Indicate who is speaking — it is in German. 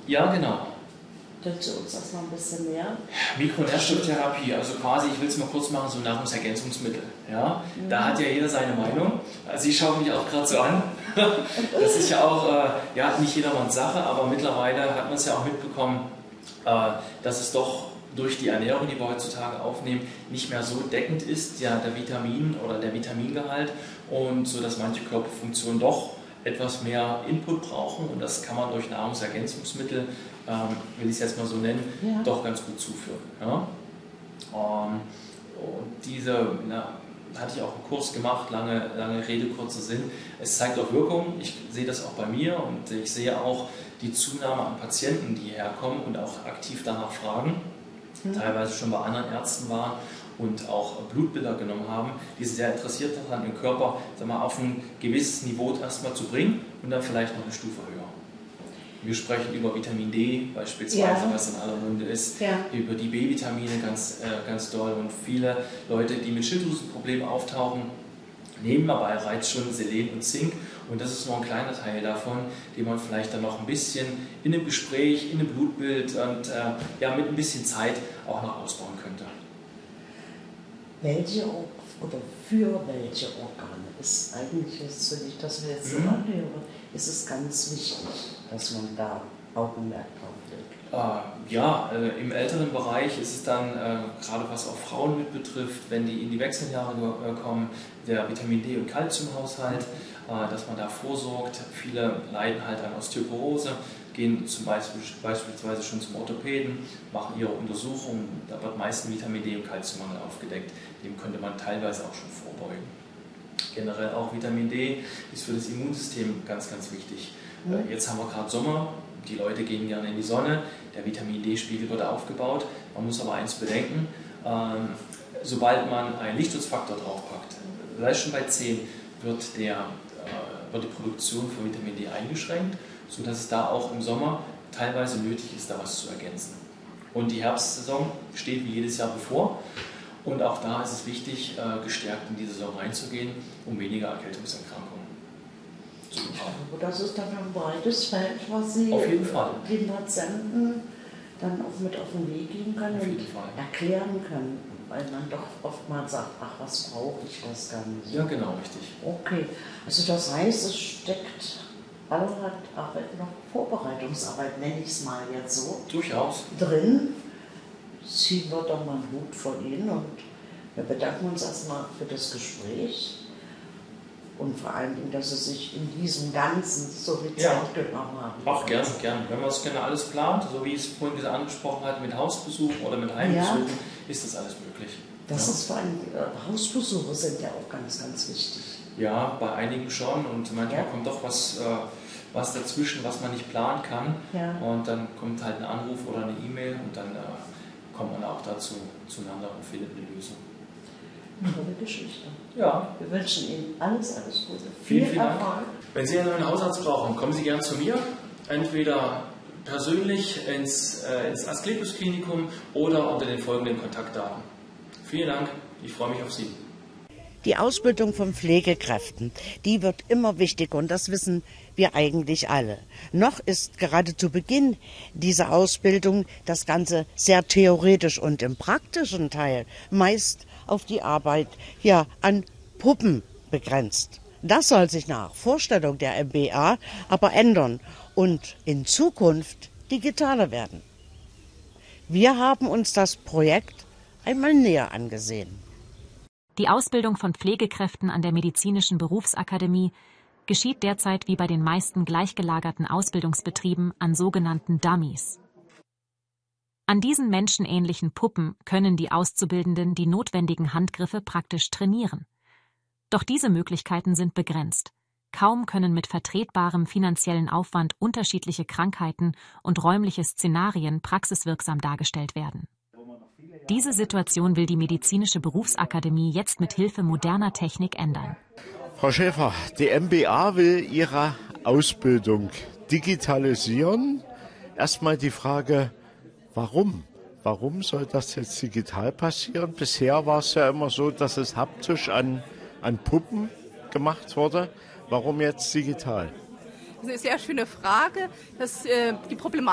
Speaker 1: Ja, genau.
Speaker 2: Kannst du uns das mal ein bisschen näher?
Speaker 1: Mikronährstofftherapie, also quasi, ich will es mal kurz machen, so Nahrungsergänzungsmittel. Ja? Da hat ja jeder seine Meinung. Also ich schaue mich auch gerade so an. Das ist ja auch nicht jedermanns Sache, aber mittlerweile hat man es ja auch mitbekommen, dass es doch durch die Ernährung, die wir heutzutage aufnehmen, nicht mehr so deckend ist, der Vitamin- oder der Vitamingehalt, und so, dass manche Körperfunktionen doch etwas mehr Input brauchen, und das kann man durch Nahrungsergänzungsmittel, will ich es jetzt mal so nennen, doch ganz gut zuführen. Ja? Und hatte ich auch einen Kurs gemacht, lange Rede, kurzer Sinn. Es zeigt auch Wirkung, ich sehe das auch bei mir, und ich sehe auch die Zunahme an Patienten, die hierher kommen und auch aktiv danach fragen, teilweise schon bei anderen Ärzten waren und auch Blutbilder genommen haben, die sind sehr interessiert daran, den Körper auf ein gewisses Niveau erstmal zu bringen und dann vielleicht noch eine Stufe höher. Wir sprechen über Vitamin D beispielsweise, was in aller Munde ist, über die B-Vitamine ganz doll, und viele Leute, die mit Schilddrüsenproblemen auftauchen, nehmen aber bereits schon Selen und Zink, und das ist nur ein kleiner Teil davon, den man vielleicht dann noch ein bisschen in einem Gespräch, in einem Blutbild und mit ein bisschen Zeit auch noch ausbauen könnte.
Speaker 2: Welche oder für welche Organe ist eigentlich, wenn ich das jetzt so anhöre, ist es ganz wichtig, dass man da Augenmerk drauf legt?
Speaker 1: Im älteren Bereich ist es dann, gerade was auch Frauen mit betrifft, wenn die in die Wechseljahre kommen, der Vitamin D- und Kalziumhaushalt, dass man da vorsorgt. Viele leiden halt an Osteoporose, gehen zum Beispiel beispielsweise schon zum Orthopäden, machen ihre Untersuchungen, da wird meist ein Vitamin D- und Kalziummangel aufgedeckt. Dem könnte man teilweise auch schon vorbeugen. Generell auch Vitamin D ist für das Immunsystem ganz, ganz wichtig. Jetzt haben wir gerade Sommer, die Leute gehen gerne in die Sonne, der Vitamin D-Spiegel wird aufgebaut. Man muss aber eins bedenken, sobald man einen Lichtschutzfaktor draufpackt, sei schon bei 10, wird die Produktion von Vitamin D eingeschränkt, sodass es da auch im Sommer teilweise nötig ist, da was zu ergänzen. Und die Herbstsaison steht wie jedes Jahr bevor. Und auch da ist es wichtig, gestärkt in die Saison reinzugehen, um weniger Erkältungserkrankungen zu bekommen.
Speaker 2: Aber das ist dann ein breites Feld, was Sie
Speaker 1: auf jeden Fall
Speaker 2: den Patienten dann auch mit auf den Weg geben können und erklären können, weil man doch oftmals sagt, ach, was brauche ich, was gar nicht.
Speaker 1: Ja, genau, richtig.
Speaker 2: Okay, also das heißt, es steckt allerhand Arbeit, noch Vorbereitungsarbeit, nenne ich es mal jetzt so,
Speaker 1: durchaus
Speaker 2: drin. Ziehen wir doch mal einen Hut von Ihnen, und wir bedanken uns erstmal für das Gespräch und vor allen Dingen, dass Sie sich in diesem Ganzen so viel Zeit genommen haben.
Speaker 1: Auch gern. Wenn man es gerne alles plant, so wie ich es vorhin angesprochen hatte, mit Hausbesuchen oder mit Heimbesuchen, ist das alles möglich.
Speaker 2: Das ist vor allem, Hausbesuche sind ja auch ganz, ganz wichtig.
Speaker 1: Ja, bei einigen schon, und manchmal kommt doch was dazwischen, was man nicht planen kann, und dann kommt halt ein Anruf oder eine E-Mail, und dann kommt man auch dazu zueinander und findet eine Lösung.
Speaker 2: Tolle Geschichte.
Speaker 1: Ja.
Speaker 2: Wir wünschen Ihnen alles Gute.
Speaker 1: Vielen Dank. Wenn Sie einen neuen Hausarzt brauchen, kommen Sie gerne zu mir. Entweder persönlich ins Asklepios-Klinikum oder unter den folgenden Kontaktdaten. Vielen Dank, ich freue mich auf Sie.
Speaker 2: Die Ausbildung von Pflegekräften, die wird immer wichtiger, und das wissen wir eigentlich alle. Noch ist gerade zu Beginn dieser Ausbildung das Ganze sehr theoretisch und im praktischen Teil meist auf die Arbeit an Puppen begrenzt. Das soll sich nach Vorstellung der MBA aber ändern und in Zukunft digitaler werden. Wir haben uns das Projekt einmal näher angesehen.
Speaker 3: Die Ausbildung von Pflegekräften an der Medizinischen Berufsakademie geschieht derzeit wie bei den meisten gleichgelagerten Ausbildungsbetrieben an sogenannten Dummies. An diesen menschenähnlichen Puppen können die Auszubildenden die notwendigen Handgriffe praktisch trainieren. Doch diese Möglichkeiten sind begrenzt. Kaum können mit vertretbarem finanziellen Aufwand unterschiedliche Krankheiten und räumliche Szenarien praxiswirksam dargestellt werden. Diese Situation will die Medizinische Berufsakademie jetzt mit Hilfe moderner Technik ändern.
Speaker 4: Frau Schäfer, die MBA will ihre Ausbildung digitalisieren. Erstmal die Frage, warum? Warum soll das jetzt digital passieren? Bisher war es ja immer so, dass es haptisch an Puppen gemacht wurde. Warum jetzt digital?
Speaker 5: Das ist eine sehr schöne Frage. Die Problematik